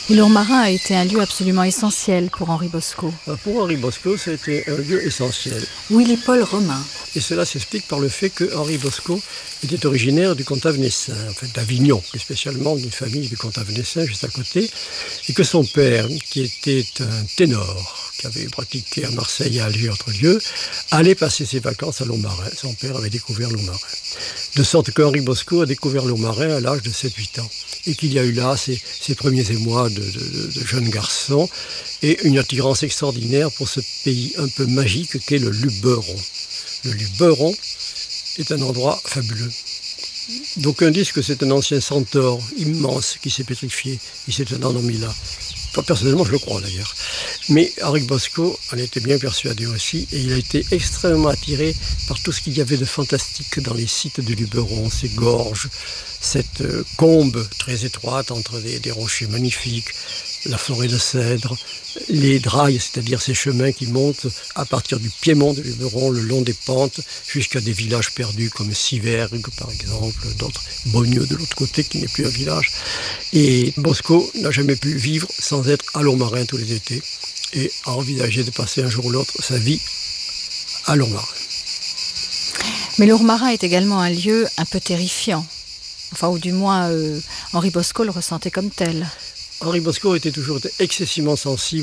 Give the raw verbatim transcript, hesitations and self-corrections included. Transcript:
Et Lourmarin a été un lieu absolument essentiel pour Henri Bosco. Pour Henri Bosco, c'était un lieu essentiel. Willy-Paul Romain. Et cela s'explique par le fait que Henri Bosco était originaire du Comte-Avenessin, en fait d'Avignon, plus spécialement d'une famille du Comte-Avenessin juste à côté, et que son père, qui était un ténor, qui avait pratiqué à Marseille et à Alger, autre lieu, allait passer ses vacances à Lourmarin. Son père avait découvert Lourmarin. De sorte qu'Henri Bosco a découvert Lourmarin à l'âge de sept huit ans. Et qu'il y a eu là ses, ses premiers émois de, de, de jeune garçon et une attirance extraordinaire pour ce pays un peu magique qu'est le Luberon. Le Luberon est un endroit fabuleux. D'aucuns disent que c'est un ancien centaure immense qui s'est pétrifié, qui s'est endormi là. Pas personnellement, je le crois d'ailleurs. Mais Henri Bosco en était bien persuadé aussi, et il a été extrêmement attiré par tout ce qu'il y avait de fantastique dans les sites de Luberon, ces gorges, cette combe très étroite entre des, des rochers magnifiques, la forêt de cèdres, les drailles, c'est-à-dire ces chemins qui montent à partir du piémont de Luberon, le long des pentes, jusqu'à des villages perdus comme Sivergue, par exemple, d'autres, Beaugneux de l'autre côté, qui n'est plus un village. Et Bosco n'a jamais pu vivre sans être à Lourmarin tous les étés, et a envisagé de passer un jour ou l'autre sa vie à Lourmarin. Mais Lourmarin est également un lieu un peu terrifiant. Enfin, ou du moins, euh, Henri Bosco le ressentait comme tel. Henri Bosco était toujours excessivement sensible